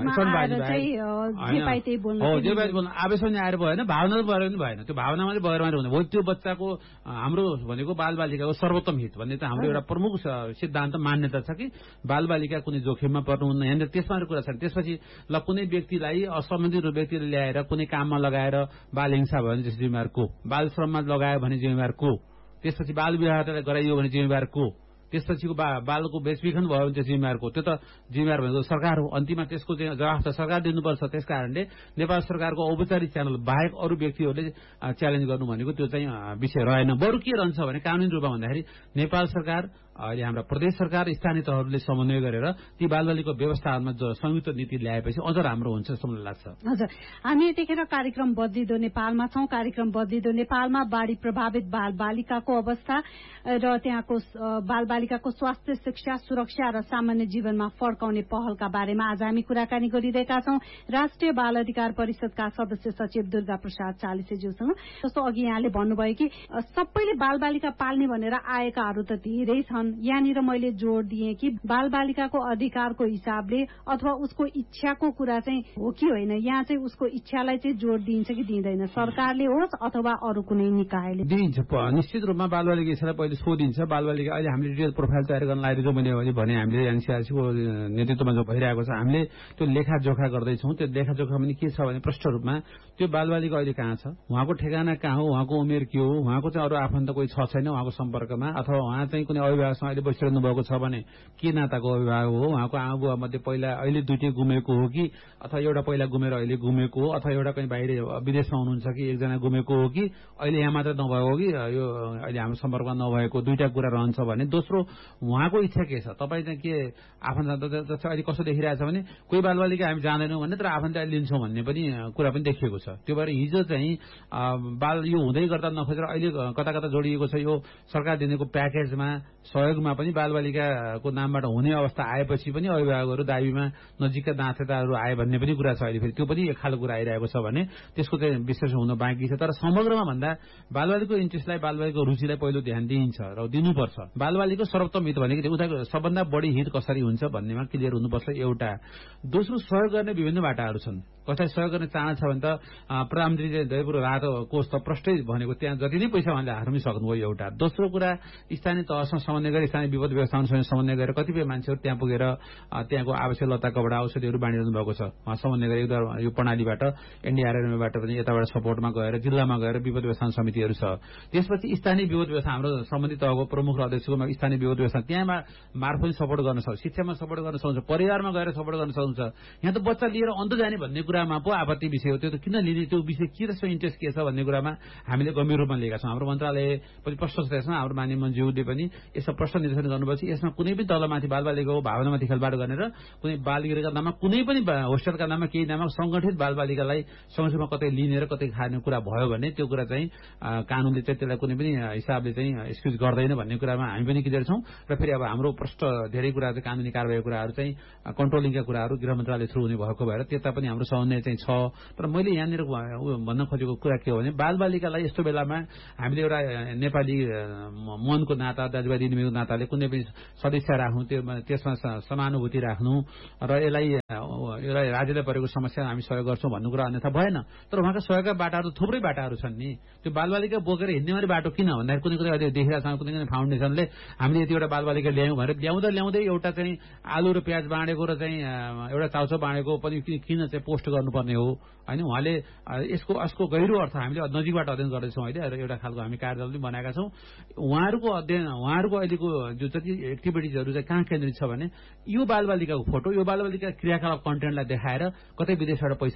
आवेशमा आएर भएन, भावना भएर पनि भएन। त्यो भावनामा चाहिँ बगेर मात्रै हुँदैन। त्यो बच्चाको हाम्रो भनेको बालबालिकाको सर्वोत्तम हित भन्ने त हाम्रो एउटा प्रमुख सिद्धान्त मान्यता छ कि बालबालिका कुनै जोखिममा पर्नुहुन्न। यहाँनिर त्यसमा कुरा छ। त्यसपछि ल कुनै व्यक्तिलाई असम्बन्धित व्यक्तिले ल्याएर कुनै काममा लगाएर बाल हिंसा भयो भने त्यसको जिम्मेवार को, बाल श्रममा लगायो भने जिम्मेवार को, त्यसपछि बाल विवाह गराइयो भने जिम्मेवार को, त्यसपछिको बा बालको बेचबिखन भयो भने त्यो जिम्मेवार को, त्यो त जिम्मेवार भनेको सरकार हो। अन्तिममा त्यसको चाहिँ जवाफ त सरकार दिनुपर्छ। त्यस कारणले नेपाल सरकारको औपचारिक च्यानल बाहेक अरू व्यक्तिहरूले च्यालेन्ज गर्नु भनेको त्यो चाहिँ विषय रहेन। बरु के रहन्छ भने कानुनी रूपमा भन्दाखेरि नेपाल सरकार अहिले हाम्रा प्रदेश सरकार स्थानीय तहहरूले समन्वय गरेर ती बालबालिकाको व्यवस्थापनमा संयुक्त नीति ल्याएपछि अझ राम्रो हुन्छ जस्तो मलाई लाग्छ। हजुर, हामी यतिखेर कार्यक्रम बदलिदो नेपालमा छौं। कार्यक्रम बदलिदो नेपालमा बाढ़ी प्रभावित बाल बालिकाको अवस्था र त्यहाँको बाल बालिकाको स्वास्थ्य, शिक्षा, सुरक्षा र सामान्य जीवनमा फर्काउने पहलका बारेमा आज हामी कुराकानी गरिरहेका छौं राष्ट्रिय बाल अधिकार परिषदका सदस्य सचिव दुर्गा प्रसाद चालिसेज्यूसँग। जस्तो अघि यहाँले भन्नुभयो कि सबैले बाल बालिका पाल्ने भनेर आएकाहरू त धेरै छन्। यहाँनिर मैले जोड़ दिएँ कि बाल बालिकाको अधिकारको हिसाबले अथवा उसको इच्छाको कुरा चाहिँ हो कि होइन, यहाँ चाहिँ उसको इच्छालाई चाहिँ जोड़ दिइन्छ कि दिँदैन, सरकारले होस् अथवा अरू कुनै निकायले दिइन्छ। निश्चित रूपमा बालबालिका इच्छालाई पहिले सोधिन्छ। बालबालिका अहिले हामीले डिटेल प्रोफाइल तयार गर्न लागेको जो मैले भने हामीले एनसीआरसीको नेतृत्वमा जो भइरहेको छ हामीले त्यो लेखाजोखा गर्दैछौँ। त्यो लेखाजोखा पनि के छ भने प्रष्ट रूपमा त्यो बालबालिका अहिले कहाँ छ, उहाँको ठेगाना कहाँ हो, उहाँको उमेर के हो, उहाँको चाहिँ अरू आफन्त कोही छ छैन उहाँको सम्पर्कमा, अथवा उहाँ चाहिँ कुनै अभिभावकसँग अहिले बसिरहनु भएको छ भने के नाताको अभिभावक हो, उहाँको आमा बुवा मध्ये पहिला अहिले दुईटै गुमेको हो कि अथवा एउटा पहिला गुमेर अहिले गुमेको हो, अथवा एउटा कहीँ बाहिर विदेशमा हुनुहुन्छ कि एकजना गुमेको हो कि अहिले यहाँ मात्र नभएको हो कि यो अहिले हाम्रो सम्पर्कमा नभएको, दुईटा कुरा रहन्छ भने। दोस्रो उहाँको इच्छा के छ, तपाईँ चाहिँ के आफन्त जस्तो अहिले कस्तो देखिरहेछ भने कोही बालबालिका हामी जाँदैनौँ भन्ने तर आफन्त लिन्छौँ भन्ने पनि कुरा पनि देखिएको छ। त्यो भएर हिजो चाहिँ बाल यो हुँदै गर्दा नखोजेर अहिले कता कता जोडिएको छ। यो सरकार दिनेको प्याकेजमा सहयोगमा पनि बालबालिकाको नामबाट हुने अवस्था आएपछि पनि अभिभावकहरू दाबीमा नजिकका दाँतेताहरू आए भन्ने पनि कुरा छ। अहिले फेरि त्यो पनि एक खालको कुरा आइरहेको छ भने त्यसको चाहिँ विश्लेषण हुन बाँकी छ। तर समग्रमा भन्दा बालबालिकाको इन्ट्रेस्टलाई, बालबालिकाको रुचिलाई पहिलो ध्यान दिइन्छ र दिनुपर्छ। बालबालिकाको सर्वोत्तम हित भनेको उताको सबभन्दा बढी हित कसरी हुन्छ भन्नेमा क्लियर हुनुपर्छ एउटा। दोस्रो सहयोग गर्ने विभिन्न बाटाहरू छन्। कसैलाई सहयोग गर्ने चाहना छ भने त प्रधानमन्त्री दैपुर राहत कोष त प्रष्टै भनेको त्यहाँ जति नै पैसा उहाँले हार्नु सक्नुभयो एउटा। दोस्रो कुरा स्थानीय तहसँग समन्वय गरेर स्थानीय विपद व्यवस्थापनसँग समन्वय गरेर कतिपय मान्छेहरू त्यहाँ पुगेर त्यहाँको आवश्यक लत्ता कपडा औषधिहरू बाँडिरहनु भएको छ। उहाँ समन्वय गरेर यो प्रणालीबाट एनडीआरएमबाट पनि यताबाट सपोर्टमा गएर जिल्लामा गएर विपद व्यवस्थापन समितिहरू छ। त्यसपछि स्थानीय विपद व्यवस्था हाम्रो सम्बन्धित तहको प्रमुख र अध्यक्षको स्थानीय विपद व्यवस्था त्यहाँ मार्फत सपोर्ट गर्न सक्छ, शिक्षामा सपोर्ट गर्न सक्छ, परिवारमा गएर सपोर्ट गर्न सक्छ। यहाँ त बच्चा लिएर अन्त जाने भन्ने कुरामा पो आपत्ति विषय हो। त्यो त किन लिने, त्यो विषय के जस्तो इन्ट्रेस्ट के छ भन्ने कुरामा हामीले गम्भीर रूपमा लिएका छौँ। हाम्रो मन्त्रालय पनि प्रश्न छ त्यसमा, हाम्रो माननीय मन्त्रीज्यूले पनि यसमा प्रश्न निर्देशन गर्नुपर्छ। यसमा कुनै पनि तलमाथि बालबालिकाको भावनामाथि खेलबाड गरेर कुनै बालगृहका नाममा कुनै पनि होस्टेलका नाममा केही नाममा सङ्गठित बालबालिकालाई सँगसँगमा कतै लिने र कतै खाने कुरा भयो भने त्यो कुरा चाहिँ कानुनले चाहिँ त्यसलाई कुनै पनि हिसाबले चाहिँ एक्सक्युज गर्दैन भन्ने कुरामा हामी पनि क्लियर छौँ। र फेरि अब हाम्रो प्रष्ट धेरै कुरा चाहिँ कानुनी कारबाहीको कुराहरू चाहिँ कन्ट्रोलिङका कुराहरू गृह मन्त्रालय थ्रु हुने भएको भएर त्यता पनि हाम्रो समन्वय चाहिँ छ। तर मैले यहाँनिर भन्न खोजेको कुरा के हो भने बालबालिकालाई यस्तो बेलामा हामीले एउटा नेपाली मनको नाता, दाजुभाइ दिदीबहिनीको नाताले कुनै पनि सदस्य राख्नु, त्यो त्यसमा समानुभूति राख्नु र यसलाई यसलाई राज्यले परेको समस्या हामी सहयोग गर्छौँ भन्नु कुरा अन्यथा भएन। तर उहाँका सहयोगका बाटाहरू थुप्रै बाटाहरू छन् नि। त्यो बालबालिका बोकेर हिँड्ने मात्रै बाटो किन भन्दाखेरि कुनै कुनै अहिले देखिरहेको छ कुनै कुनै फाउन्डेसनले हामीले यतिवटा बालबालिका ल्यायौँ भनेर ल्याउँदा ल्याउँदै एउटा चाहिँ आलु र प्याज बाँडेको र चाहिँ एउटा चाउचाउ बाँडेको पनि किन चाहिँ पोस्ट गर्नुपर्ने हो होइन। उहाँले यसको यसको गहिरो अर्थ हामीले नजिकबाट अध्ययन गर्दैछौँ। अहिले एउटा खालको हामी कार्यदल पनि बनाएका छौँ। उहाँहरूको अध्ययन उहाँहरूको अहिलेको जो जति एक्टिभिटिजहरू चाहिँ कहाँ केन्द्रित छ भने यो बालबालिकाको फोटो, यो बालबालिका क्रियाकलाप कन्टेन्टलाई देखाएर कतै विदेशबाट पैसा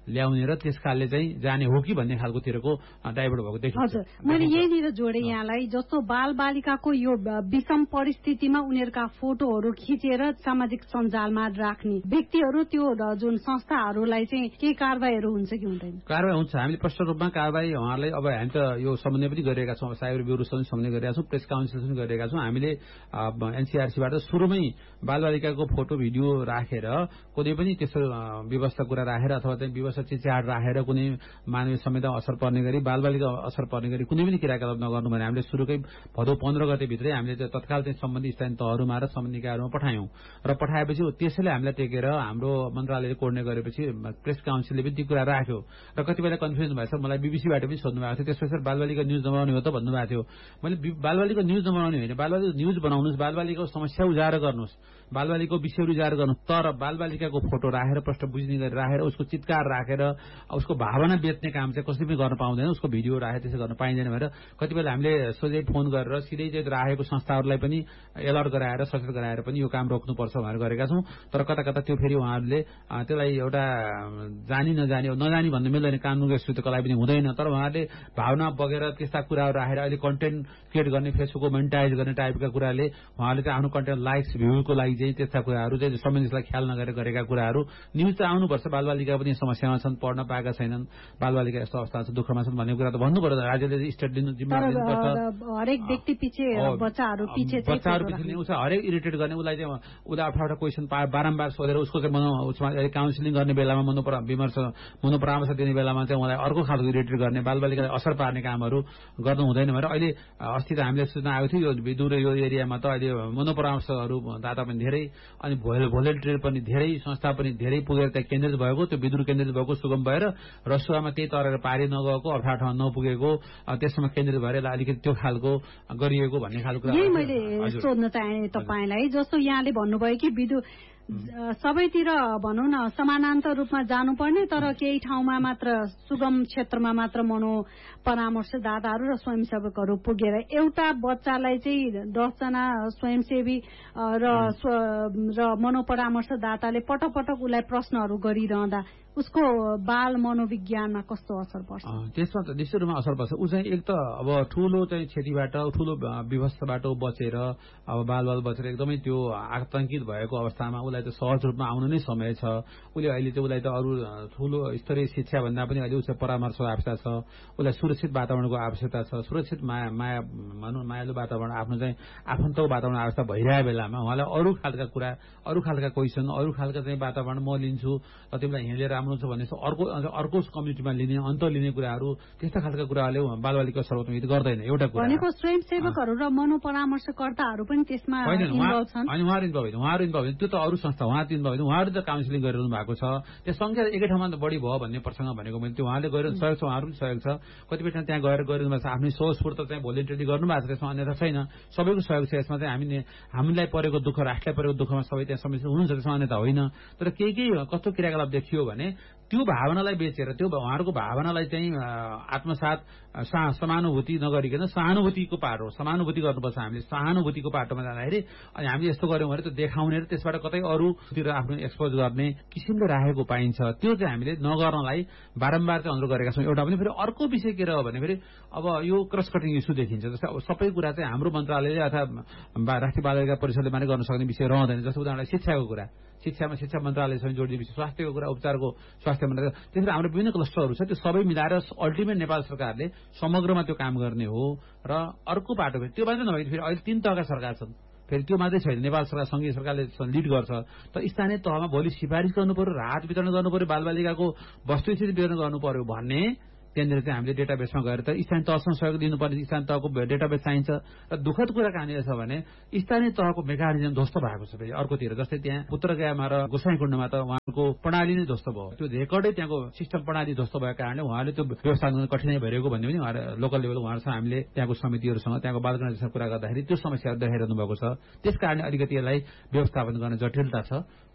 ल्याउने र त्यसकालले चाहिँ जाने हो कि भन्ने खालकोतिरको डाइभर्ट भएको देखिन्छ। हजुर, मैले यहीँनिर जोडेँ यहाँलाई, जस्तो बाल बालिकाको यो विषम परिस्थितिमा उनीहरूका फोटोहरू खिचेर सामाजिक सञ्जालमा राख्ने व्यक्तिहरू, त्यो जुन संस्थाहरूलाई चाहिँ केही कारबाहीहरू हुन्छ कि हुँदैन? कारबाही हुन्छ, हामीले प्रष्ट रूपमा कारबाही उहाँहरूलाई अब हामी त यो समन्वय पनि गरिरहेका छौँ, साइबर ब्युरोसँग समन्वय गरिरहेका छौँ, प्रेस काउन्सिल पनि गरिरहेका छौँ। हामीले एनसीआरसीबाट सुरुमै बालबालिकाको फोटो भिडियो राखेर कुनै पनि त्यस्तो व्यवस्था कुरा राखेर अथवा चाहिँ व्यवस्था चिचाड राखेर कुनै मानवीय संवेदना असर पर्ने गरी बालबालिका असर पर्ने गरी कुनै पनि क्रियाकलाप नगर्नु भने हामीले सुरुकै भदौ पन्ध्र गतेभित्रै हामीले चाहिँ तत्काल चाहिँ सम्बन्धित स्थानीय तहहरूमा र सम्बन्धित निकायहरूमा पठायौँ र पठाएपछि त्यसैले हामीलाई टेकेर हाम्रो मन्त्रालयले कोर्डिनेट गरेपछि प्रेस काउन्सिलले पनि ती कुरा राख्यो र कतिपयलाई कन्फ्युजन भएको छ। मलाई बीबीसीबाट पनि सोध्नु भएको थियो, त्यसपछि बालबालिका न्युज नबनाउने हो त भन्नुभएको थियो। मैले बालबालिका न्युज नबनाउने होइन, बालबालिका न्युज बनाउनुहोस्, बालबालिकाको समस्या उजागर गर्नुहोस्, बालबालिकाको विषयहरू उजागर गर्नु, तर बालबालिकाको फोटो राखेर प्रश्न बुझ्ने गरी राखेर उसको चित्कार राखेर उसको भावना बेच्ने काम चाहिँ कसैले पनि गर्न पाउँदैन, उसको भिडियो राखेर त्यसै गर्न पाइँदैन भनेर कतिपय हामीले सोझै फोन गरेर सिधै चाहिँ राखेको संस्थाहरूलाई पनि एलर्ट गराएर सचेत गराएर पनि यो काम रोक्नुपर्छ भनेर गरेका छौँ। तर कता कता त्यो फेरि उहाँहरूले त्यसलाई एउटा जानी नजानी नजानी भन्नु मिल्दैन, कानुनको स्थितिको लागि पनि हुँदैन, तर उहाँहरूले भावना बगेर त्यस्ता कुराहरू राखेर अहिले कन्टेन्ट क्रिएट गर्ने, फेसबुकको मोनिटाइज गर्ने टाइपका कुराले उहाँहरूले चाहिँ आफ्नो कन्टेन्ट लाइक्स भ्यूको लागि चाहिँ त्यस्ता कुराहरू चाहिँ सम्बन्धितलाई ख्याल नगरेर गरेका कुराहरू न्युज चाहिँ आउनुपर्छ। बालबालिका पनि समस्यामा छन्, पढ्न पाएका छैनन्, बालबालिका यस्तो अवस्था छ, दुःखमा छन् भन्ने कुरा त भन्नु पर्यो, राज्यले स्टेट दिनु जिम्मेवारी दिनुपर्छ। हरेक व्यक्ति पछि बच्चाहरू पछि बच्चाहरू पछि उसलाई हरेक इरिटेट गर्ने, उसलाई चाहिँ उसलाई अठारवटा क्वेसन बारम्बार सोधेर उसको चाहिँ उसमा काउन्सिलिङ गर्ने बेलामा मनोविमर्श मनोपरामर्श दिने बेलामा चाहिँ उहाँलाई अर्को खालको इरिटेट गर्ने, बालबालिकालाई असर पार्ने कामहरू गर्नु हुँदैन भनेर अहिले अस्ति त हामीले सूचना आएको थियो यो विदुर यो एरियामा त अहिले मनोपरामर्शहरू दाता पनि धेरै अनि भोलिन्टियर पनि धेरै, संस्था पनि धेरै पुगेर त्यहाँ केन्द्रित भएको, त्यो विदुर केन्द्रित भएको सुगम भएर रसुवामा त्यही तरेर पारी नगएको, अप्ठ्यारो ठाउँमा नपुगेको, त्यसमा केन्द्रित भएर अलिकति त्यो खालको गरिएको भन्ने खालको कुरा। यही मैले सोध्न चाहे तपाईँलाई, जस्तो यहाँले भन्नुभयो कि विदुर सबैतिर भनौँ न समानान्तर रूपमा जानुपर्ने, तर केही ठाउँमा मात्र सुगम क्षेत्रमा मात्र मनो परामर्शदाताहरू र स्वयंसेवकहरू पुगेर एउटा बच्चालाई चाहिँ दसजना स्वयंसेवी र र मनोपरामर्शदाताले पटक पटक उसलाई प्रश्नहरू गरिरहँदा उसको बाल मनोविज्ञानमा कस्तो असर पर्छ? त्यसमा त निश्चित रूपमा असर पर्छ। ऊ चाहिँ एक त अब ठूलो चाहिँ क्षतिबाट ठूलो व्यवस्थाबाट बचेर अब बाल बाल बचेर एकदमै त्यो आतंकित भएको अवस्थामा उसलाई त सहज रूपमा आउनु नै समय छ। उसले अहिले चाहिँ उसलाई त अरू ठूलो स्तरीय शिक्षा भन्दा पनि अहिले उसको परामर्शको आवश्यकता छ, उसलाई सुरक्षित वातावरणको आवश्यकता छ, सुरक्षित माया माया भनौँ मायालु वातावरण आफ्नो चाहिँ आफन्तको वातावरण आवश्यकता भइरहेको बेलामा उहाँलाई अरू खालका कुरा, अरू खालका क्वेसन, अरू खालका चाहिँ वातावरण म लिन्छु र तिमीलाई हिँडेर राम्रो छ भन्ने अर्को अर्को कम्युनिटीमा लिने अन्त लिने कुराहरू त्यस्ता खालका कुराहरूले बालबालिका सर्वोत्तम हित गर्दैन। एउटा कुरा भनेको स्वयंसेवकहरू र मनोपरामर्शकर्ताहरू पनि त्यसमा इन्भल्भ छन्। अनि उहाँहरू इन्भल्भ होइन, उहाँहरू इन्भल्भ होइन, त्यो त अरू संस्था उहाँ इन्भल्भ होइन, उहाँहरू त काउन्सिलिङ गरिरहनु भएको छ। त्यो संख्या एकै ठाउँमा त बढी भयो भन्ने प्रसङ्ग भनेको मैले त्यो उहाँले गएर सहयोग छ, उहाँहरू पनि सहयोग छ। कतिपय ठाउँ त्यहाँ गएर गरिरहनु भएको छ, आफ्नै स्वस्फूर्त चाहिँ भोलिन्टियरली गर्नु भएको छ, त्यसमा अन्यथा छैन। सबैको सहयोग छ यसमा चाहिँ। हामीले हामीलाई परेको दुःख, राष्ट्रलाई परेको दुःखमा सबै त्यहाँ सम्मिलित हुनुहुन्छ, त्यसमा अन्यथा होइन। तर केही केही कस्तो क्रियाकलाप देखियो भने त्यो भावनालाई बेचेर त्यो उहाँहरूको भावनालाई चाहिँ आत्मसात समानुभूति नगरिकन सहानुभूतिको पाटो समानुभूति गर्नुपर्छ। हामीले सहानुभूतिको पाटोमा जाँदाखेरि अनि हामीले यस्तो गऱ्यौँ भने त देखाउने र त्यसबाट कतै अरूतिर आफ्नो एक्सपोज गर्ने किसिमले राखेको पाइन्छ। त्यो चाहिँ हामीले नगर्नलाई बारम्बार चाहिँ अनुरोध गरेका छौँ। एउटा पनि फेरि अर्को विषय के रह्यो भने फेरि अब यो क्रस कटिङ इस्यु देखिन्छ। जस्तै अब सबै कुरा चाहिँ हाम्रो मन्त्रालयले अथवा राष्ट्रिय बालबालिका परिषदले मात्रै गर्न सक्ने विषय रहँदैन। जस्तो उदाहरणलाई शिक्षाको कुरा, शिक्षामा शिक्षा मन्त्रालयसँग जोडिने विषय, स्वास्थ्यको कुरा उपचारको स्वास्थ्य मन्त्रालय, त्यसरी हाम्रो विभिन्न क्लस्टरहरू छ। त्यो सबै मिलाएर अल्टिमेट नेपाल सरकारले समग्रमा त्यो काम गर्ने हो। र अर्को बाटो फेरि त्यो मात्रै नभए फेरि अहिले तीन तहका सरकार छन्, फेरि त्यो मात्रै छैन। नेपाल सरकार संघीय सरकारले लिड गर्छ, त स्थानीय तहमा भोलि सिफारिस गर्नु पर्यो, राहत वितरण गर्नु पर्यो, बालबालिकाको वस्तुस्थिति वितरण गर्नु पर्यो भन्ने त्यहाँनिर चाहिँ हामीले डेटाबेसमा गएर त स्थानीय तहसँग सहयोग दिनुपर्ने स्थानीय तहको डेटाबेस चाहिन्छ। र दुःखद कुरा कहाँनिर छ भने स्थानीय तहको मेकानिजम ध्वस्त भएको छ। फेरि अर्कोतिर जस्तै त्यहाँ पुत्रगयामा र गोसाइँकुण्डमा त उहाँको प्रणाली नै ध्वस्त भयो। त्यो रेकर्डै त्यहाँको सिस्टम प्रणाली ध्वस्त भएको कारणले उहाँले त्यो व्यवस्था गर्न कठिनाइ भइरहेको भन्ने पनि उहाँहरू लोकल लेभल उहाँहरूसँग हामीले त्यहाँको समितिहरूसँग त्यहाँको बाल कल्याणसँग कुरा गर्दाखेरि त्यो समस्याहरू देखाइरहनु भएको छ। त्यस कारणले अलिकति यसलाई व्यवस्थापन गर्न जटिलता छ।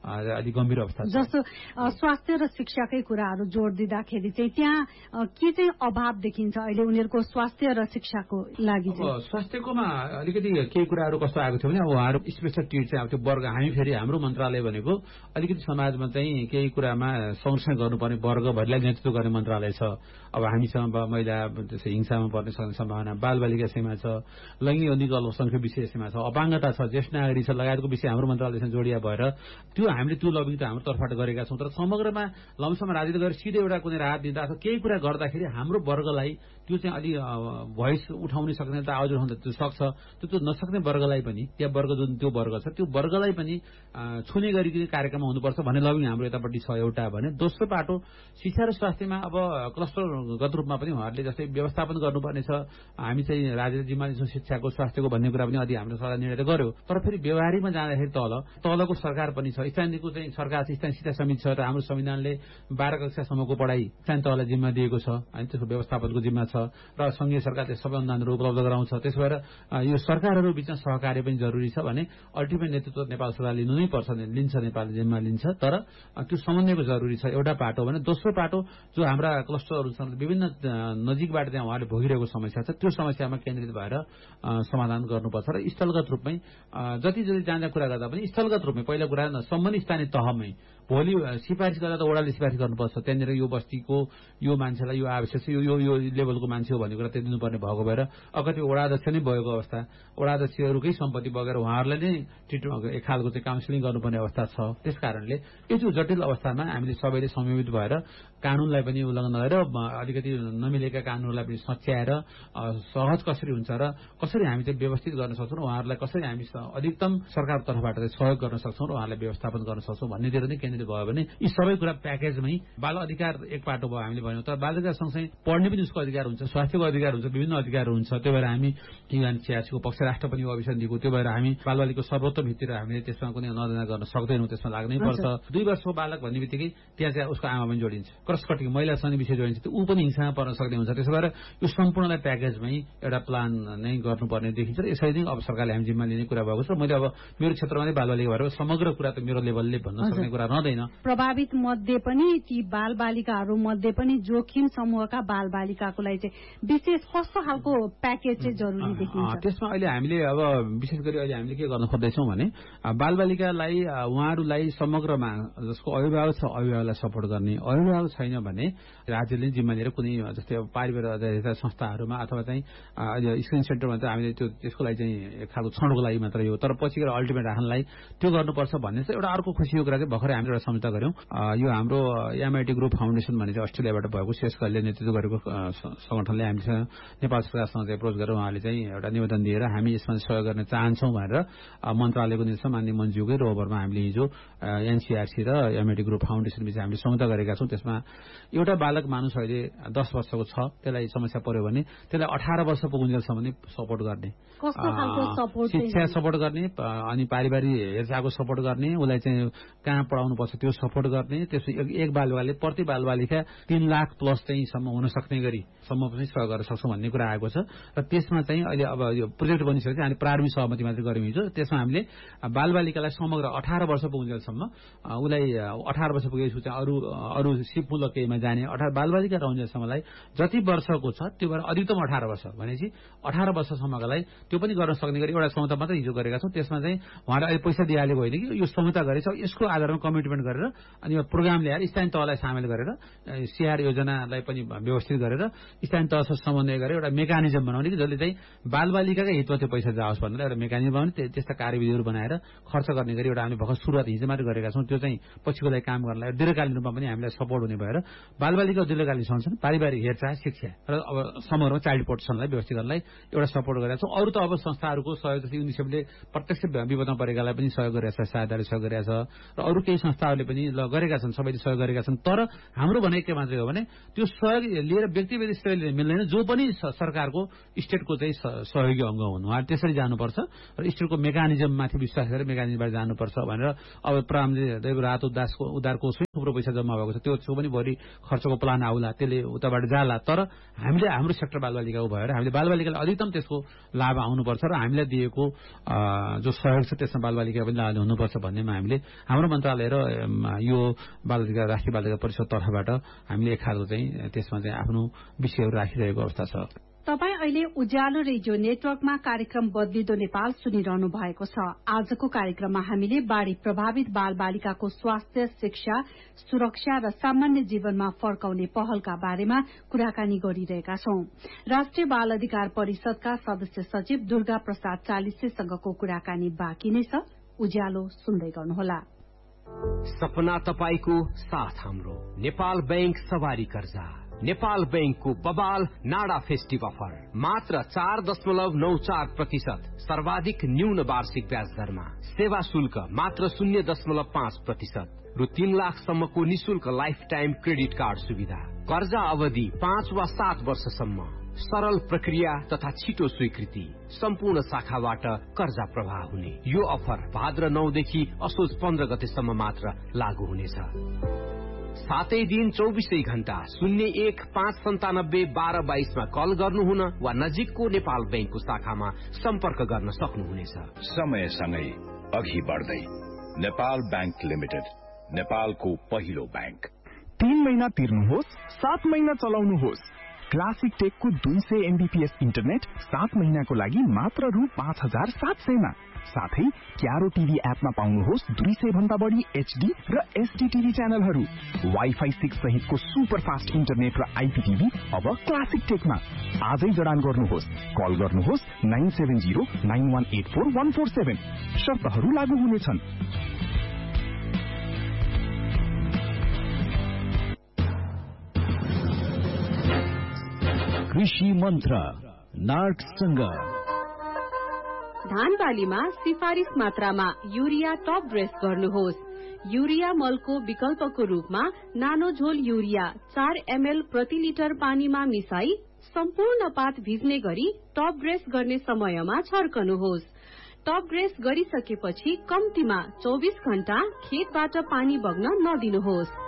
अलिक गम्भीर अवस्था छ। जस्तो स्वास्थ्य र शिक्षाकै कुराहरू जोड दिँदाखेरि चाहिँ त्यहाँ के चाहिँ अभाव देखिन्छ अहिले उनीहरूको स्वास्थ्य र शिक्षाको लागि? स्वास्थ्यकोमा अलिकति केही कुराहरू कस्तो आएको थियो भने अब उहाँहरू स्पेसल ट्रिट चाहिँ अब त्यो वर्ग हामी फेरि हाम्रो मन्त्रालय भनेको अलिकति समाजमा चाहिँ केही कुरामा संरक्षण गर्नुपर्ने वर्गभरिलाई नेतृत्व गर्ने मन्त्रालय छ। अब हामीसँग महिला हिंसामा पर्ने सम्भावना, बालबालिका सीमा छ, लैङ्गिक अधिक अल्पसंख्यक विषय सीमा छ, अपाङ्गता छ, ज्येष्ठ नागरिक छ लगायतको विषय हाम्रो मन्त्रालयसँग जोडिया भएर त्यो हामीले त्यो लबिङ त हाम्रो तर्फबाट गरेका छौँ। तर समग्रमा लम्सममा राजनीति गरेर सिधै एउटा कुनै राहत दिँदा अथवा केही कुरा गर्दाखेरि हाम्रो वर्गलाई त्यो चाहिँ अलि भोइस उठाउन सक्ने त आवाज उठाउन त्यो सक्छ, त्यो त्यो नसक्ने वर्गलाई पनि त्यहाँ वर्ग जुन त्यो वर्ग छ त्यो वर्गलाई पनि छुने गरी कार्यक्रम हुनुपर्छ भन्ने लबिङ हाम्रो यतापट्टि छ एउटा भने। दोस्रो पाटो शिक्षा र स्वास्थ्यमा अब क्लस्टरगत रूपमा पनि उहाँहरूले जस्तै व्यवस्थापन गर्नुपर्ने छ। हामी चाहिँ राज्य जिम्मा लिन्छौँ शिक्षाको स्वास्थ्यको भन्ने कुरा पनि अलि हाम्रो सरकार निर्णय गर्यो। तर फेरि व्यवहारिकमा जाँदाखेरि तल तलको सरकार पनि छ, स्थानीयको चाहिँ सरकार छ, स्थानीय शिक्षा समिति छ र हाम्रो संविधानले बाह्र कक्षासम्मको पढाइ स्थानीय तहलाई जिम्मा दिएको छ अनि त्यसको व्यवस्थापनको जिम्मा छ र संघीय सरकारले सबै अनुदानहरू उपलब्ध गराउँछ। त्यसो भएर यो सरकारहरू बीचमा सहकार्य पनि जरुरी छ भने अल्टिमेट नेतृत्व नेपाल सरकार लिनु नै पर्छ, लिन्छ, नेपालले जिम्मा लिन्छ। तर त्यो समन्वयको जरुरी छ एउटा पाटो भने। दोस्रो पाटो जो हाम्रा क्लस्टरहरू छन् विभिन्न नजिकबाट त्यहाँ उहाँले भोगिरहेको समस्या छ त्यो समस्यामा केन्द्रित भएर समाधान गर्नुपर्छ र स्थलगत रूपमै जति जति जहाँ जहाँ कुरा गर्दा पनि स्थलगत रूपमै पहिला कुरा सम्बन्धित स्थानीय तहमै भोलि सिफारिस गर्दा त वडाले सिफारिस गर्नुपर्छ त्यहाँनिर यो बस्तीको यो मान्छेलाई यो आवश्यक छ, यो यो यो लेभलको मान्छे हो भन्ने कुरा त्यो दिनुपर्ने भएको भएर अगति वडा अध्यक्ष नै भएको अवस्था, वडा अध्यक्षहरूकै सम्पत्ति बगेर उहाँहरूलाई नै ट्रिटमेन्ट एक खालको चाहिँ काउन्सिलिङ गर्नुपर्ने अवस्था छ। त्यस कारणले यो जटिल अवस्थामा हामीले सबैले संयमित भएर कानूनलाई पनि उल्लङ्घन गरेर अलिकति नमिलेका कानूनलाई पनि सच्याएर सहज कसरी हुन्छ र कसरी हामी चाहिँ व्यवस्थित गर्न सक्छौँ र उहाँहरूलाई कसरी हामी अधिकतम सरकार तर्फबाट चाहिँ सहयोग गर्न सक्छौँ र उहाँहरूलाई व्यवस्थापन गर्न सक्छौँ भन्नेतिर नै केन्द्रित भयो भने यी सबै कुरा प्याकेजमै बाल अधिकार एक पाटो भयो हामीले भन्यौँ। तर बाल अधिकार सँगसँगै पढ्ने पनि उसको अधिकार हुन्छ, स्वास्थ्यको अधिकार हुन्छ, विभिन्न अधिकार हुन्छ। त्यो भएर हामी किसान चियासीको पक्ष राष्ट्र पनि अभियान दिएको, त्यो भएर हामी बालबालिकाको सर्वोत्तम हिततिर हामीले त्यसमा कुनै नजना गर्न सक्दैनौँ, त्यसमा लाग्नै पर्छ। दुई वर्षको बालक भन्ने बित्तिकै त्यहाँ चाहिँ उसको आमा पनि जोडिन्छ, क्रस कटिङ महिला सन्धि विषय जोडिन्छ, त्यो ऊ पनि हिंसामा पर्न सक्ने हुन्छ। त्यसो भएर यो सम्पूर्णलाई प्याकेजमै एउटा प्लान नै गर्नुपर्ने देखिन्छ र यसरी नै अब सरकारले हामी जिम्मा लिने कुरा भएको छ। मैले अब मेरो क्षेत्रमा नै बालबालिका भएर समग्र कुरा त मेरो लेभलले भन्न सक्ने कुरा रहँदैन। प्रभावित मध्ये पनि ती बालबालिकाहरू मध्ये पनि जोखिम समूहका बालबालिकाको लागि चाहिँ विशेष कस्तो खालको प्याकेज चाहिँ जरुरी देखिन्छ? त्यसमा अहिले हामीले अब विशेष गरी अहिले हामीले के गर्न खोज्दैछौँ भने बालबालिकालाई उहाँहरूलाई समग्रमा जसको अभिभावक छ अभिभावकलाई सपोर्ट गर्ने, अभिभावक छैन भने राज्यले जिम्मा लिएर कुनै जस्तै अब पारिवारिक संस्थाहरूमा अथवा चाहिँ अहिले स्क्रिन सेन्टरमा चाहिँ हामीले त्यो त्यसको लागि चाहिँ एक खालको छनौटको लागि मात्रै हो, तर पछि गएर अल्टिमेट राख्नलाई त्यो गर्नुपर्छ भन्ने चाहिँ एउटा अर्को खुसीको कुरा चाहिँ भर्खरै हामीले एउटा सम्झौता गऱ्यौँ। यो हाम्रो एमआइटी ग्रुप फाउन्डेसन भन्ने चाहिँ अस्ट्रेलियाबाट भएको शेषकरले नेतृत्व गरेको संगठनले हामीसँग नेपाल सरकारसँग चाहिँ एप्रोच गरेर उहाँले चाहिँ एउटा निवेदन दिएर हामी यसमा सहयोग गर्न चाहन्छौँ भनेर मन्त्रालयको निर्देशन माननीय मन्जुकै रोभरमा हामीले हिजो एनसीआरसी र एमआइटी ग्रुप फाउन्डेसन बिच हामीले सम्झौता गरेका छौँ। त्यसमा एउटा बालक मानुस अहिले दस वर्षको छ, त्यसलाई समस्या पर्यो भने त्यसलाई अठार वर्ष पुगुन्जेलसम्म नै सपोर्ट गर्ने, शिक्षा सपोर्ट गर्ने अनि पारिवारिक हेरचाहको सपोर्ट गर्ने, उसलाई चाहिँ कहाँ पढाउनुपर्छ त्यो सपोर्ट गर्ने। त्यसपछि एक बालबालिकाले प्रति बालबालिका तीन लाख प्लस चाहिँ सम्म हुन सक्ने गरी सम्म पनि सहयोग गर्न सक्छौँ भन्ने कुरा आएको छ र त्यसमा चाहिँ अहिले अब यो प्रोजेक्ट बनिसकेको छ। हामी प्रारम्भिक सहमति मात्रै गऱ्यौँ हिजो। त्यसमा हामीले बालबालिकालाई समग्र अठार वर्ष पुगुन्जेलसम्म उसलाई अठार वर्ष पुगेपछि चाहिँ अरू अरू सिपमूलक केहीमा जाने अठार बालबालिका रहन्जेलसम्मलाई जति वर्षको छ त्यो भएर अधिकतम अठार वर्ष भनेपछि अठार वर्षसम्मकालाई त्यो पनि गर्न सक्ने गरी एउटा सम्झौता मात्रै हिजो गरेका छौँ। त्यसमा चाहिँ उहाँले अहिले पैसा दिइहालेको होइन कि यो सम्झौता गरेछ, यसको आधारमा कमिटमेन्ट गरेर अनि यो प्रोग्राम ल्याएर स्थानीय तहलाई सामेल गरेर सिआर योजनालाई पनि व्यवस्थित गरेर स्थानीय तहसँग समन्वय गरेर एउटा मेकानिजम बनाउने कि जसले चाहिँ बालबालिकाकै हितमा त्यो पैसा जाओस् भनेर एउटा मेकानिजम बनाउने, त्यस्ता कार्यविधिहरू बनाएर खर्च गर्ने गरी एउटा हामीले भर्खर सुरुवात हिजो मात्रै गरेका छौँ। त्यो चाहिँ पछिको लागि काम गर्नलाई दीर्घकालीन रूपमा पनि हामीलाई सपोर्ट हुने भएर बालबालिका दीर्घकालीन संरक्षण, पारिवारिक हेरचाह, शिक्षा र अब समग्रमा चाइल्ड प्रोटेक्सनलाई व्यवस्थित गर्नलाई एउटा सपोर्ट गरेका छौँ। अरू त अब संस्थाहरूको सहयोग जस्तै युनिसेफले प्रत्यक्ष विपदमा परेकालाई पनि सहयोग गरेका छ, सहायताले सहयोग गरेका छ र अरू केही संस्था प्रस्तावले पनि ल गरेका छन्, सबैले सहयोग गरेका छन्। तर हाम्रो भने के मात्रै हो भने त्यो सहयोग लिएर व्यक्ति व्यक्ति सहयोग मिल्दैन, जो पनि सरकारको स्टेटको चाहिँ सहयोगी अङ्ग हुनु उहाँ त्यसरी जानुपर्छ र स्टेटको मेकानिजममाथि विश्वास गरेर मेकानिजमबाट जानुपर्छ भनेर अब प्रधानमन्त्री राहत उद्धारको उद्धार कोषमै थुप्रो पैसा जम्मा भएको छ, त्यो छेउ पनि भरि खर्चको प्लान आउला, त्यसले उताबाट जाला। तर हामीले हाम्रो सेक्टर बालबालिकाको भएर हामीले बालबालिकालाई अधिकतम त्यसको लाभ आउनुपर्छ र हामीलाई दिएको जो सहयोग छ त्यसमा बालबालिका पनि लाभ हुनुपर्छ भन्नेमा हामीले हाम्रो मन्त्रालय र यो बालबालिका राष्ट्रिय बालबालिका परिषद तर्फबाट हामीले एक खालको चाहिँ त्यसमा चाहिँ आफ्नो विषयहरू राखिरहेको अवस्था छ। तपाईँ अहिले उज्यालो रेडियो नेटवर्कमा कार्यक्रम बदलिदो नेपाल सुनिरहनु भएको छ। आजको कार्यक्रममा हामीले बाढ़ी प्रभावित बाल बालिकाको स्वास्थ्य, शिक्षा, सुरक्षा र सामान्य जीवनमा फर्काउने पहलका बारेमा कुराकानी गरिरहेका छौं। राष्ट्रिय बाल अधिकार परिषदका सदस्य सचिव दुर्गा प्रसाद चालिसेसँगको कुराकानी बाँकी नै छ। उज्यालो सुन्दै गर्नुहोला। सपना तपाईको साथ हाम्रो नेपाल बैंक सवारी कर्जा, नेपाल बैंकको बबाल नाडा फेस्टिभ अफर मात्र चार दशमलव नौ चार प्रतिशत सर्वाधिक न्यून वार्षिक ब्याज दरमा, सेवा शुल्क मात्र शून्य दशमलव पाँच प्रतिशत रु तीन लाखसम्मको निशुल्क लाइफ टाइम क्रेडिट कार्ड सुविधा, कर्जा अवधि पाँच वा सात वर्षसम्म, सरल प्रक्रिया तथा छिटो स्वीकृति, सम्पूर्ण शाखाबाट कर्जा प्रवाह हुने। यो अफर भाद्र नौदेखि असोज पन्ध्र गतेसम्म मात्र लागू हुनेछ। सातै दिन चौबिसै घण्टा शून्य एक पाँच सन्तानब्बे बाह्र बाइसमा कल गर्नुहुन वा नजिकको नेपाल बैंकको शाखामा सम्पर्क गर्न सक्नुहुनेछ। समयसँगै अघि बढ्दै नेपाल बैंक लिमिटेड, नेपालको पहिलो बैंक। तीन महिना तिर्नुहोस्, सात महिना चलाउनुहोस्। क्लासिक टेकको दुई सय एमबीपीएस इन्टरनेट सात महिनाको लागि मात्र रु पाँच हजार सात सयमा। साथै क्यारो टिभी एपमा पाउनुहोस् दुई सय भन्दा बढी एचडी र एसडी टिभी च्यानलहरू। वाइफाई सिक्स सहितको सुपर फास्ट इन्टरनेट र आइपीटिभी अब क्लासिक टेकमा। आजै जडान गर्नुहोस्, कल गर्नुहोस् nine seven zero nine one eight four one four seven. शर्तहरू लागू हुनेछन्। कृषि मन्त्र नार्कसँग धान बालीमा सिफारिस मात्रामा युरिया टप ड्रेस गर्नुहोस्। युरिया मलको विकल्पको रूपमा नानो झोल युरिया चार एमएल प्रति लिटर पानीमा मिसाई सम्पूर्ण पात भिज्ने गरी टप ड्रेस गर्ने समयमा छर्कनुहोस्। टप ड्रेस गरिसकेपछि कम्तीमा चौबिस घण्टा खेतबाट पानी बग्न नदिनुहोस्।